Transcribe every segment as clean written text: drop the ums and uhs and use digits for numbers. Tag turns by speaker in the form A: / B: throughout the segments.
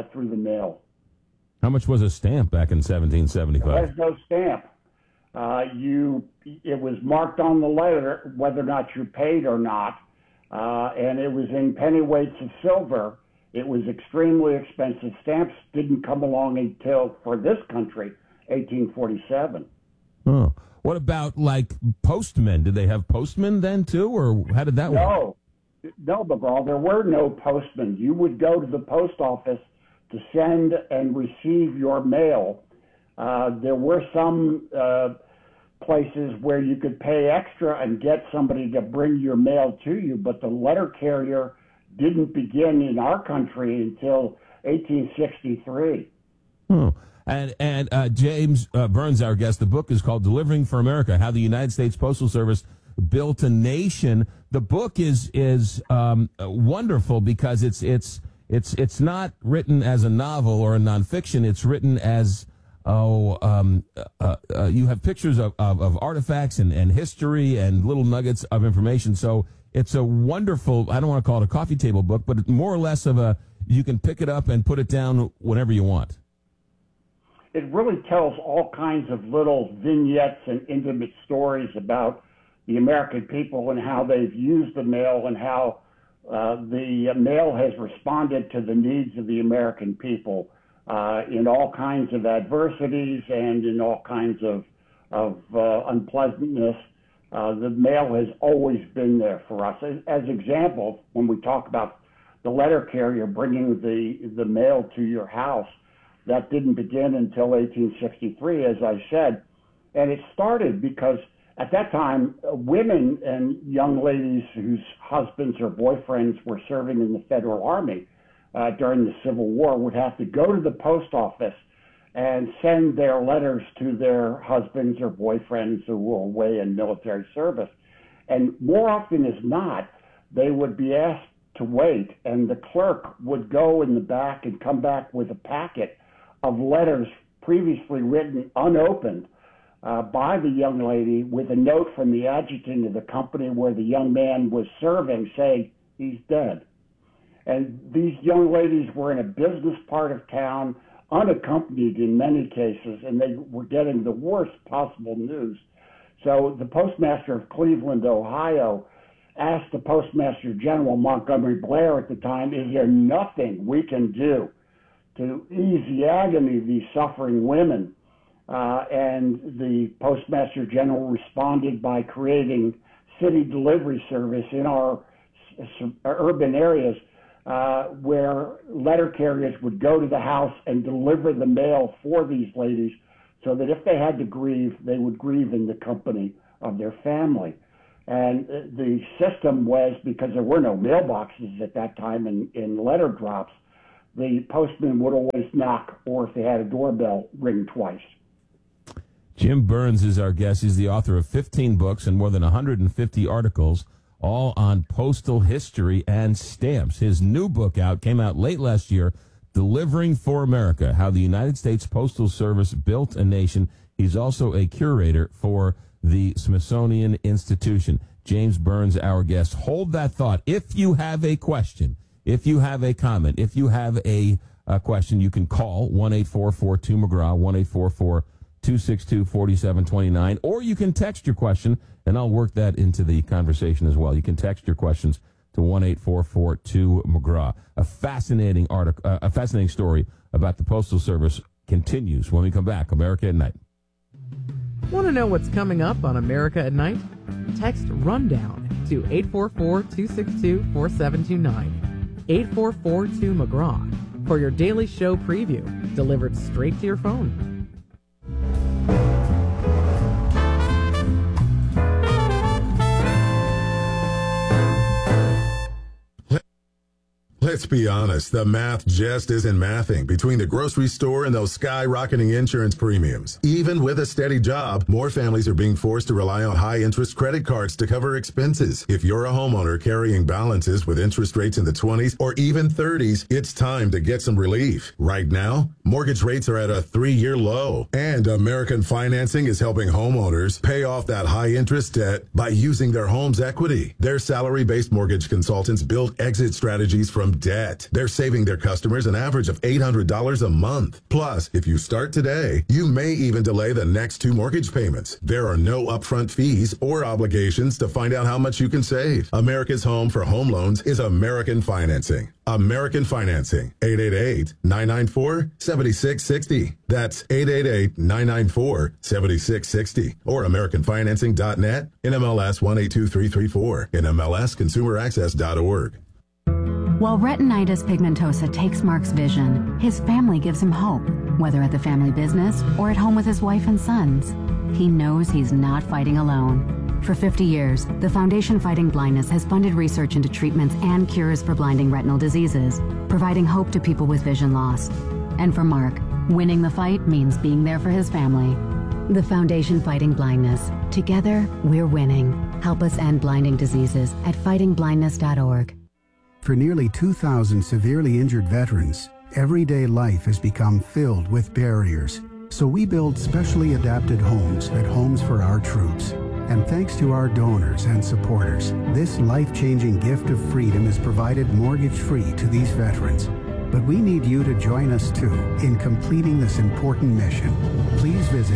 A: through the mail.
B: How much was a stamp back in
A: There
B: 1775?
A: was no stamp. It was marked on the letter whether or not you paid or not, and it was in pennyweights of silver. It was extremely expensive. Stamps didn't come along until, for this country, 1847.
B: Oh. What about, like, postmen? Did they have postmen then, too, or how did that work?
A: No, McGraw, there were no postmen. You would go to the post office to send and receive your mail. There were some places where you could pay extra and get somebody to bring your mail to you, but the letter carrier didn't begin in our country until 1863.
B: Oh. And James Burns, our guest, the book is called Delivering for America, How the United States Postal Service Built a Nation. The book is wonderful because it's not written as a novel or a nonfiction. It's written as you have pictures of artifacts and history and little nuggets of information. So it's a wonderful, I don't want to call it a coffee table book, but it's more or less of you can pick it up and put it down whenever you want.
A: It really tells all kinds of little vignettes and intimate stories about the American people and how they've used the mail and how the mail has responded to the needs of the American people in all kinds of adversities and in all kinds of unpleasantness. The mail has always been there for us. As example, when we talk about the letter carrier bringing the mail to your house, that didn't begin until 1863, as I said. And it started because at that time, women and young ladies whose husbands or boyfriends were serving in the Federal Army during the Civil War would have to go to the post office and send their letters to their husbands or boyfriends who were away in military service. And more often as not, they would be asked to wait, and the clerk would go in the back and come back with a packet of letters previously written unopened by the young lady with a note from the adjutant of the company where the young man was serving saying he's dead. And these young ladies were in a business part of town, unaccompanied in many cases, and they were getting the worst possible news. So the postmaster of Cleveland, Ohio, asked the Postmaster General Montgomery Blair at the time, is there nothing we can do to ease the agony of these suffering women? And the Postmaster General responded by creating city delivery service in our urban areas where letter carriers would go to the house and deliver the mail for these ladies so that if they had to grieve, they would grieve in the company of their family. And the system was, because there were no mailboxes at that time in letter drops, the postman would always knock, or if they had a doorbell, ring twice.
B: Jim Burns is our guest. He's the author of 15 books and more than 150 articles, all on postal history and stamps. His new book came out late last year, Delivering for America, How the United States Postal Service Built a Nation. He's also a curator for the Smithsonian Institution. James Burns, our guest. Hold that thought. If you have a question, if you have a comment, if you have a question, you can call 1-844-2-McGraw, 1-844-262-4729, or you can text your question, and I'll work that into the conversation as well. You can text your questions to 1-844-2-McGraw. A fascinating article, a fascinating story about the Postal Service continues when we come back. America at Night.
C: Want to know what's coming up on America at Night? Text RUNDOWN to 844-262-4729. 844-2-McGraw for your daily show preview, delivered straight to your phone.
D: Let's be honest, the math just isn't mathing between the grocery store and those skyrocketing insurance premiums. Even with a steady job, more families are being forced to rely on high-interest credit cards to cover expenses. If you're a homeowner carrying balances with interest rates in the 20s or even 30s, it's time to get some relief. Right now, mortgage rates are at a 3-year low, and American Financing is helping homeowners pay off that high-interest debt by using their home's equity. Their salary-based mortgage consultants build exit strategies from debt. They're saving their customers an average of $800 a month. Plus, if you start today, you may even delay the next 2 mortgage payments. There are no upfront fees or obligations to find out how much you can save. America's home for home loans is American Financing. American Financing, 888-994-7660. That's 888-994-7660. Or AmericanFinancing.net, NMLS 182334, NMLSConsumerAccess.org.
E: While retinitis pigmentosa takes Mark's vision, his family gives him hope, whether at the family business or at home with his wife and sons. He knows he's not fighting alone. For 50 years, the Foundation Fighting Blindness has funded research into treatments and cures for blinding retinal diseases, providing hope to people with vision loss. And for Mark, winning the fight means being there for his family. The Foundation Fighting Blindness. Together, we're winning. Help us end blinding diseases at fightingblindness.org.
F: For nearly 2,000 severely injured veterans, everyday life has become filled with barriers. So we build specially adapted homes at Homes for Our Troops. And thanks to our donors and supporters, this life-changing gift of freedom is provided mortgage-free to these veterans. But we need you to join us too in completing this important mission. Please visit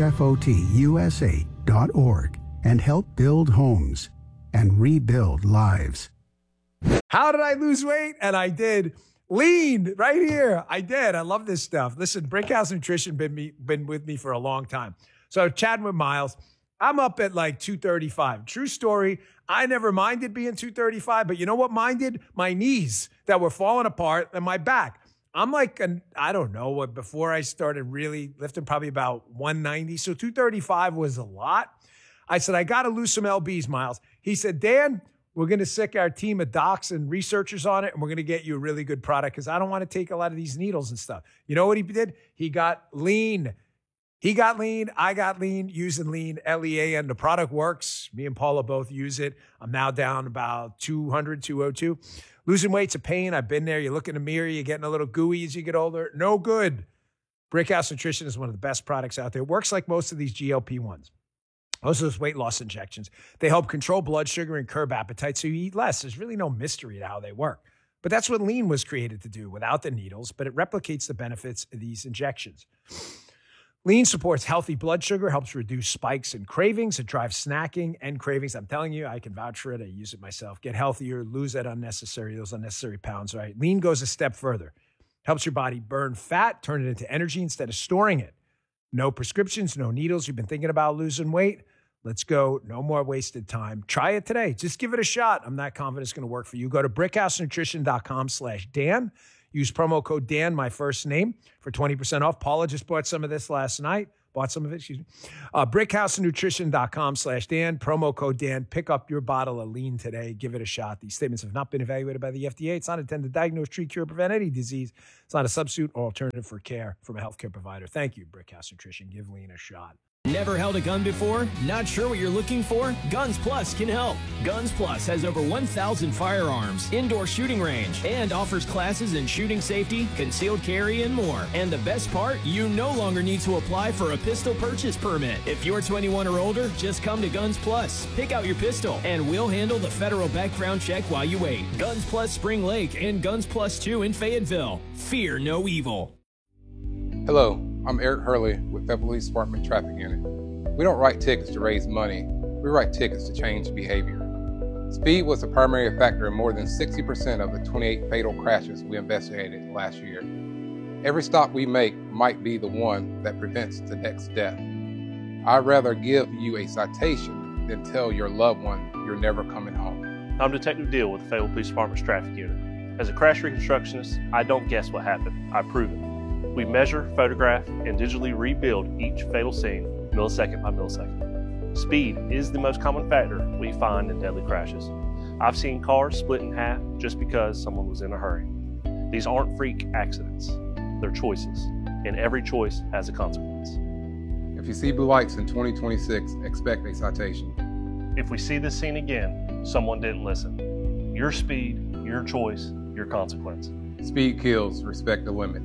F: hfotusa.org and help build homes and rebuild lives.
G: How did I lose weight? And I did. Lean right here. I did. I love this stuff. Listen, Brickhouse Nutrition been with me for a long time. So chatting with Miles, I'm up at like 235. True story. I never minded being 235, but you know what minded? My knees that were falling apart and my back. I'm like, I don't know what, before I started really lifting, probably about 190. So 235 was a lot. I said, I got to lose some LBs, Miles. He said, Dan, we're going to sick our team of docs and researchers on it, and we're going to get you a really good product because I don't want to take a lot of these needles and stuff. You know what he did? He got lean. He got lean. I got lean, using lean, L-E-A-N. The product works. Me and Paula both use it. I'm now down about 200, 202. Losing weight's a pain. I've been there. You look in the mirror, you're getting a little gooey as you get older. No good. Brickhouse Nutrition is one of the best products out there. It works like most of these GLP-1s. Most of those weight loss injections. They help control blood sugar and curb appetite so you eat less. There's really no mystery to how they work. But that's what lean was created to do without the needles, but it replicates the benefits of these injections. Lean supports healthy blood sugar, helps reduce spikes and cravings. It drives snacking and cravings. I'm telling you, I can vouch for it. I use it myself. Get healthier, lose those unnecessary pounds, right? Lean goes a step further. Helps your body burn fat, turn it into energy instead of storing it. No prescriptions, no needles. You've been thinking about losing weight? Let's go. No more wasted time. Try it today. Just give it a shot. I'm not confident it's going to work for you. Go to brickhousenutrition.com/Dan. Use promo code Dan, my first name, for 20% off. Paula just bought some of this last night. Brickhousenutrition.com/Dan. Promo code Dan. Pick up your bottle of lean today. Give it a shot. These statements have not been evaluated by the FDA. It's not intended to diagnose, treat, cure, prevent any disease. It's not a substitute or alternative for care from a healthcare provider. Thank you, Brickhouse Nutrition. Give lean a shot.
H: Never held a gun before? Not sure what you're looking for? Guns Plus can help. Guns Plus has over 1,000 firearms, indoor shooting range, and offers classes in shooting safety, concealed carry, and more. And the best part? You no longer need to apply for a pistol purchase permit. If you're 21 or older, just come to Guns Plus. Pick out your pistol, and we'll handle the federal background check while you wait. Guns Plus Spring Lake and Guns Plus 2 in Fayetteville. Fear no evil.
I: Hello, I'm Eric Hurley with Fayetteville Police Department Traffic Unit. We don't write tickets to raise money, we write tickets to change behavior. Speed was the primary factor in more than 60% of the 28 fatal crashes we investigated last year. Every stop we make might be the one that prevents the next death. I'd rather give you a citation than tell your loved one you're never coming home.
J: I'm Detective Deal with the Fayetteville Police Department's Traffic Unit. As a crash reconstructionist, I don't guess what happened, I prove it. We measure, photograph, and digitally rebuild each fatal scene millisecond by millisecond. Speed is the most common factor we find in deadly crashes. I've seen cars split in half just because someone was in a hurry. These aren't freak accidents, they're choices, and every choice has a consequence.
I: If you see blue lights in 2026, expect a citation.
J: If we see this scene again, someone didn't listen. Your speed, your choice, your consequence.
I: Speed kills, respect the limit.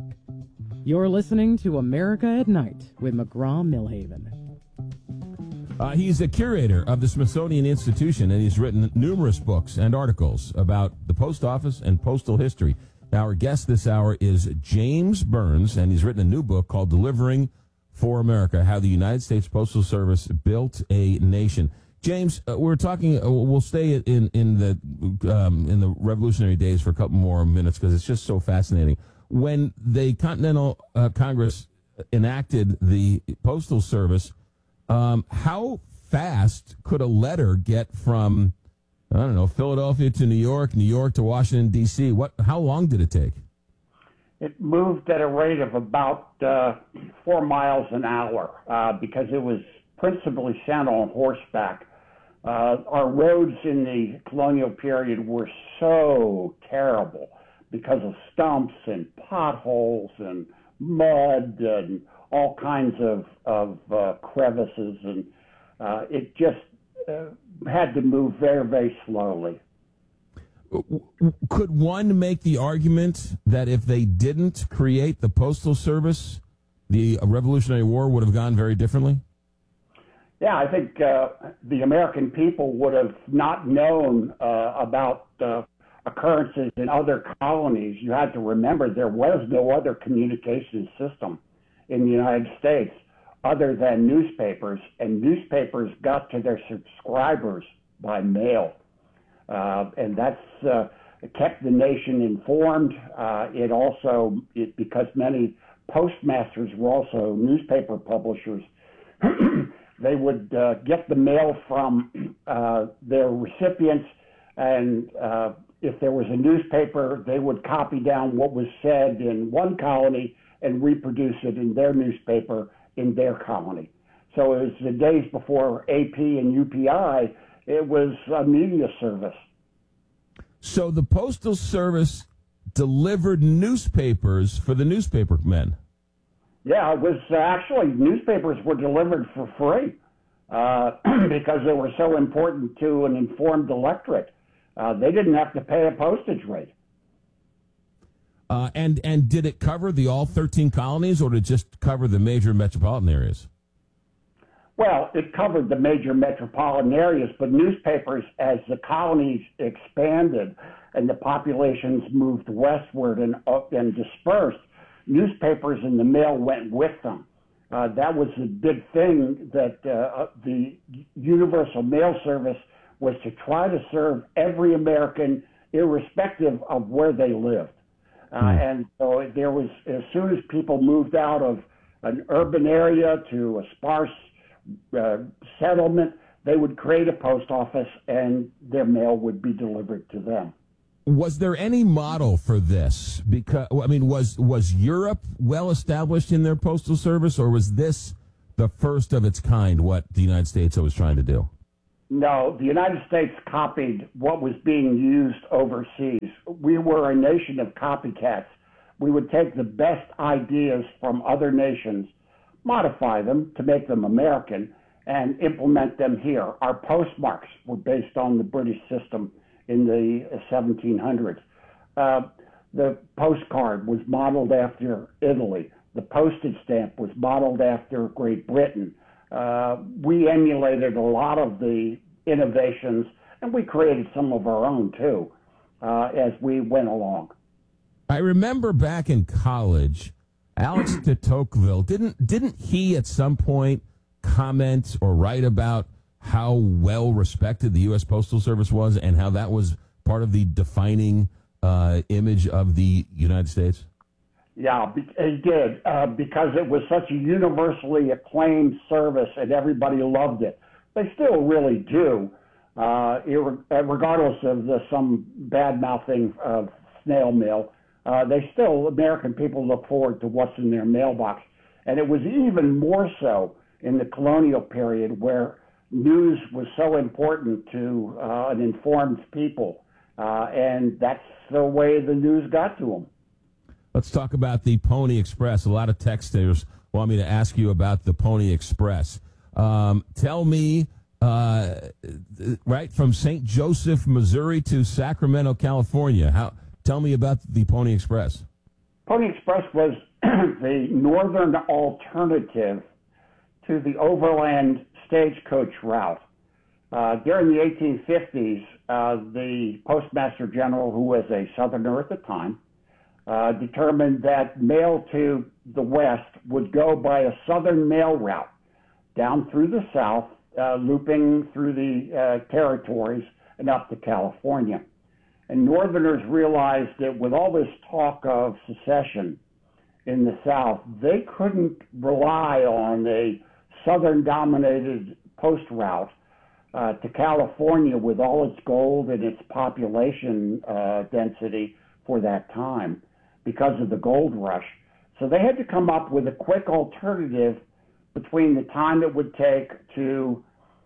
C: You're listening to America at Night with McGraw-Milhaven.
B: He's a curator of the Smithsonian Institution, and he's written numerous books and articles about the post office and postal history. Our guest this hour is James Burns, and he's written a new book called Delivering for America, How the United States Postal Service Built a Nation. James, we're talking. We'll stay in the Revolutionary days for a couple more minutes because it's just so fascinating. When the Continental Congress enacted the Postal Service, how fast could a letter get from, I don't know, Philadelphia to New York to Washington, D.C.? How long did it take?
A: It moved at a rate of about 4 miles an hour because it was principally sent on horseback. Our roads in the colonial period were so terrible because of stumps and potholes and mud and all kinds of crevices, and it just had to move very, very slowly.
B: Could one make the argument that if they didn't create the Postal Service, the Revolutionary War would have gone very differently?
A: Yeah, I think the American people would have not known about occurrences in other colonies. You had to remember there was no other communication system in the United States other than newspapers, and newspapers got to their subscribers by mail. And that's kept the nation informed. It also, because many postmasters were also newspaper publishers, they would get the mail from their recipients, and if there was a newspaper, they would copy down what was said in one colony and reproduce it in their newspaper in their colony. So it was the days before AP and UPI. It was a media service.
B: So the Postal Service delivered newspapers for the newspaper men.
A: Yeah, it was actually newspapers were delivered for free because they were so important to an informed electorate. They didn't have to pay a postage rate.
B: And did it cover all 13 colonies, or did it just cover the major metropolitan areas?
A: Well, it covered the major metropolitan areas, but newspapers, as the colonies expanded and the populations moved westward and up and dispersed, newspapers and the mail went with them. That was the big thing, that the Universal Mail Service was to try to serve every American, irrespective of where they lived. And so there was, as soon as people moved out of an urban area to a sparse settlement, they would create a post office and their mail would be delivered to them.
B: Was there any model for this? Because, I mean, was Europe well established in their postal service, or was this the first of its kind, what the United States was trying to do?
A: No, the United States copied what was being used overseas. We were a nation of copycats. We would take the best ideas from other nations, modify them to make them American, and implement them here. Our postmarks were based on the British system in the 1700s. The postcard was modeled after Italy. The postage stamp was modeled after Great Britain. We emulated a lot of the innovations, and we created some of our own too, as we went along.
B: I remember back in college, Alex de Tocqueville, didn't he at some point comment or write about how well respected the U.S. Postal Service was and how that was part of the defining image of the United States?
A: Yeah, he did, because it was such a universally acclaimed service and everybody loved it. They still really do, regardless of some bad-mouthing of snail mail. American people look forward to what's in their mailbox. And it was even more so in the colonial period, where news was so important to an informed people. And that's the way the news got to them.
B: Let's talk about the Pony Express. A lot of texters want me to ask you about the Pony Express. Tell me, right from St. Joseph, Missouri to Sacramento, California, tell me about the Pony Express.
A: Pony Express was the northern alternative to the overland stagecoach route. During the 1850s, the Postmaster General, who was a Southerner at the time, determined that mail to the West would go by a Southern mail route down through the South, looping through the territories and up to California. And Northerners realized that with all this talk of secession in the South, they couldn't rely on a Southern-dominated post route to California with all its gold and its population density for that time because of the gold rush. So they had to come up with a quick alternative between the time it would take to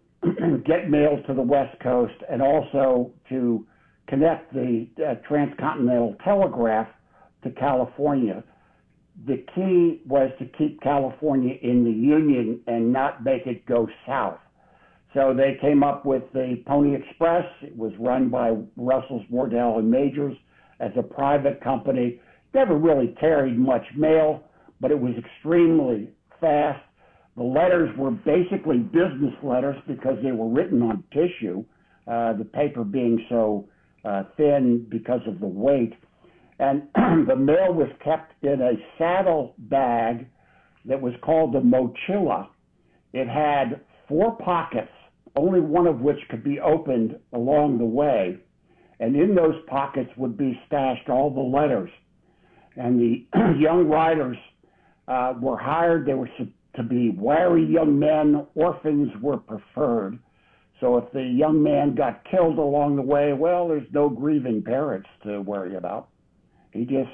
A: get mail to the West Coast and also to connect the transcontinental telegraph to California. The key was to keep California in the Union and not make it go south. So they came up with the Pony Express. It was run by Russells, Wardell, and Majors as a private company. Never really carried much mail, but it was extremely fast. The letters were basically business letters because they were written on tissue, the paper being so thin because of the weight. And the mail was kept in a saddle bag that was called the mochila. It had 4 pockets, only one of which could be opened along the way. And in those pockets would be stashed all the letters. And the young riders were hired. They were to be wary young men. Orphans were preferred. So if the young man got killed along the way, well, there's no grieving parents to worry about. He just,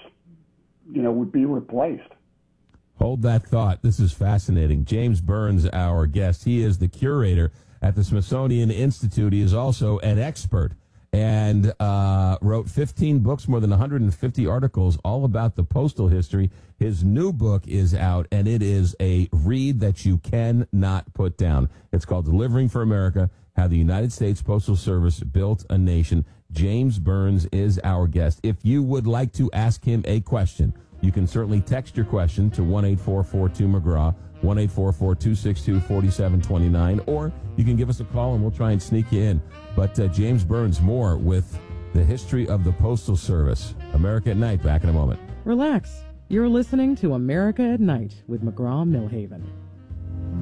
A: would be replaced.
B: Hold that thought. This is fascinating. James Burns, our guest. He is the curator at the Smithsonian Institute. He is also an expert and wrote 15 books, more than 150 articles, all about the postal history. His new book is out, and it is a read that you cannot put down. It's called Delivering for America, How the United States Postal Service Built a Nation. James Burns is our guest. If you would like to ask him a question, you can certainly text your question to 1-844-2-McGraw, 1-844-262-4729, or you can give us a call and we'll try and sneak you in. But James Burns, more with the history of the Postal Service. America at Night, back in a moment.
C: Relax. You're listening to America at Night with McGraw-Milhaven.